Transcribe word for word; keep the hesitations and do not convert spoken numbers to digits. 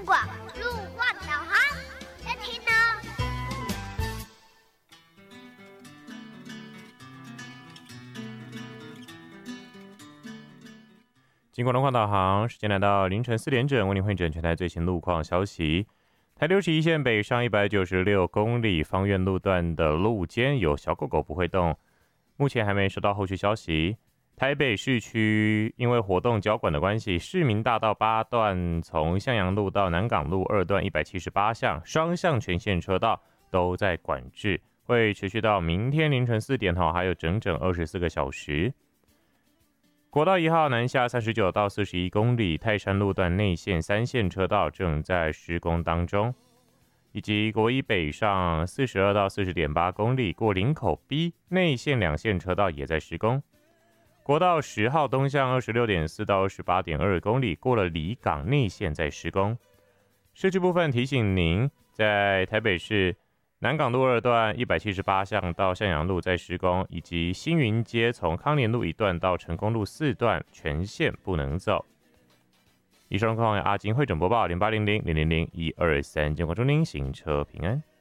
广路况导航，要听哦。 经过路况导航，时间来到凌晨四点整，为您汇整全台最新路况消息。台六十一线北上一百九十六公里芳苑路段的路肩有小狗狗不会动，目前还没收到后续消息。台北市区因为活动交管的关系，市民大道八段从向阳路到南港路二段一百七十八巷双向全线车道都在管制，会持续到明天凌晨四点，还有整整二十四个小时。国道一号南下三十九到四十一公里，泰山路段内线三线车道正在施工当中，以及国一北上四十二到四十点八公里，过林口 B 内线两线车道也在施工。国道十号东向二十六点四到二十八点二公里，过了离港内线在施工。设置部分提醒您，在台北市南港路二段一百七十八巷到向阳路在施工，以及新云街从康联路一段到成功路四段全线不能走。以上状况由阿金汇整播报零八零零零零零一二三，监管中您行车平安。